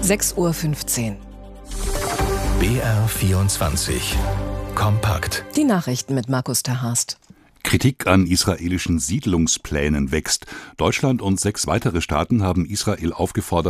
6:15 Uhr. BR24 kompakt. Die Nachrichten mit Markus Terhast. Kritik an israelischen Siedlungsplänen wächst. Deutschland und 6 weitere Staaten haben Israel aufgefordert,